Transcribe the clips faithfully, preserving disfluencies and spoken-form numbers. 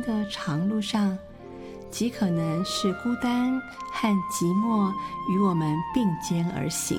的长路上，极可能是孤单和寂寞与我们并肩而行。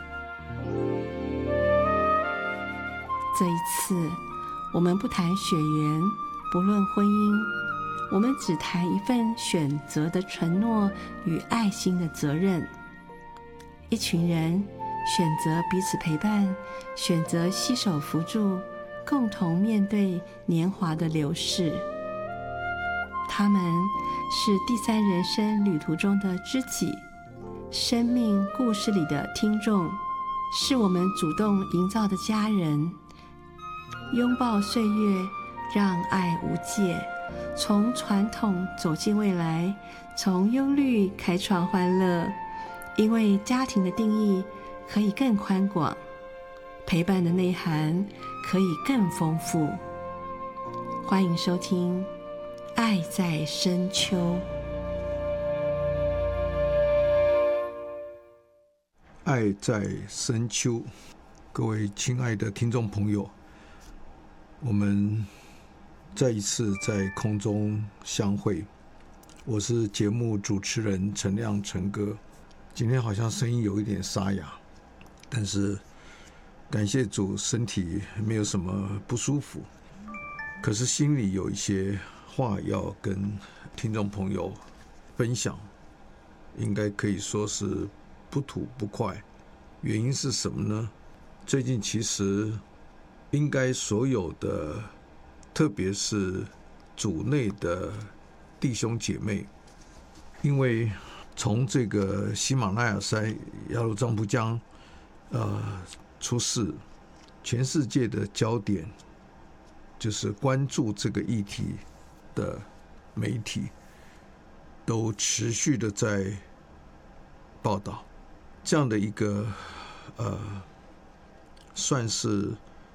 这一次，我们不谈血缘，不论婚姻，我们只谈一份选择的承诺与爱心的责任。一群人选择彼此陪伴，选择携手扶助，共同面对年华的流逝。他们是第三人生旅途中的知己，生命故事里的听众，是我们主动营造的家人。拥抱岁月，让爱无界，从传统走进未来，从忧虑开创欢乐。因为家庭的定义可以更宽广，陪伴的内涵可以更丰富。欢迎收听《爱在深秋》。 爱在深秋，各位亲爱的听众朋友，我们再一次在空中相会。我是节目主持人陈亮陈哥。今天好像声音有一点沙哑，但是感谢主，身体没有什么不舒服，可是心里有一些话要跟听众朋友分享，应该可以说是不吐不快。原因是什么呢？最近其实应该所有的，特别是主内的弟兄姐妹，因为从这个喜马拉雅山雅鲁藏布江呃出事，全世界的焦点就是关注这个议题的媒体都持续的在报道这样的一个呃算是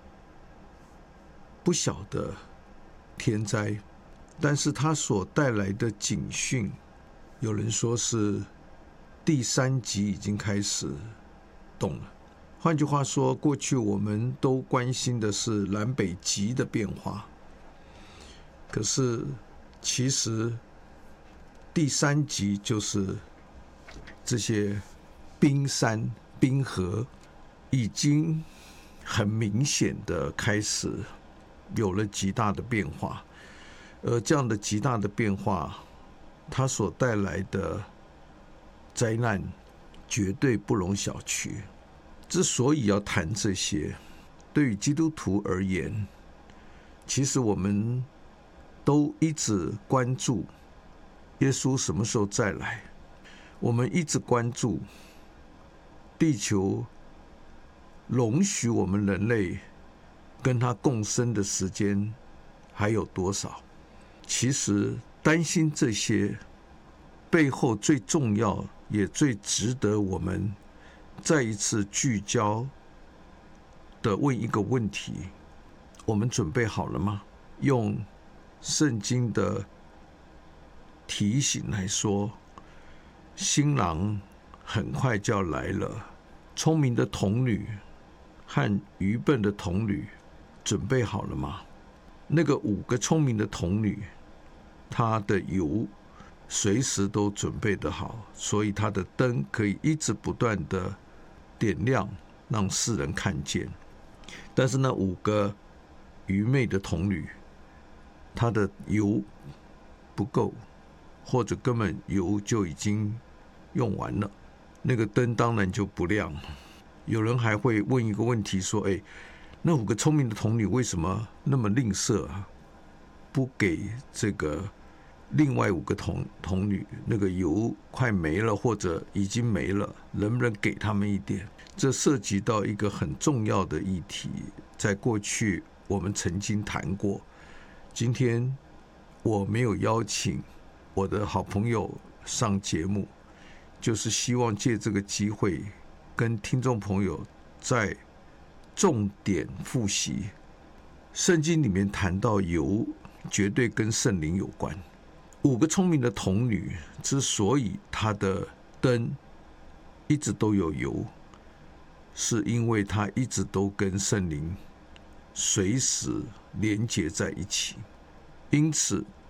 不小的天灾，但是它所带来的警讯，有人说是第三级已经开始动了。换句话说，过去我们都关心的是南北极的变化，可是其实第三级就是这些冰山冰河已经很明显的开始有了极大的变化，而这样的极大的变化，它所带来的灾难绝对不容小觑。之所以要谈这些，对于基督徒而言，其实我们都一直关注耶稣什么时候再来，我们一直关注地球容许我们人类跟他共生的时间还有多少。其实担心这些背后最重要也最值得我们再一次聚焦的问一个问题：我们准备好了吗？用圣经的提醒来说，新郎很快就要来了，聪明的童女和愚笨的童女准备好了吗？那个五个聪明的童女，她的油随时都准备得好，所以她的灯可以一直不断的点亮，让世人看见。但是那五个愚昧的童女，她的油不够，或者根本油就已经用完了，那个灯当然就不亮。有人还会问一个问题说，哎，那五个聪明的童女为什么那么吝啬啊？不给这个另外五个 童, 童女那个油快没了或者已经没了，能不能给他们一点？这涉及到一个很重要的议题，在过去我们曾经谈过。今天我没有邀请我的好朋友上节目，就是希望借这个机会跟听众朋友再重点复习圣经里面谈到油绝对跟圣灵有关。五个聪明的童女之所以她的灯一直都有油，是因为她一直都跟圣灵随时连结在一起。因此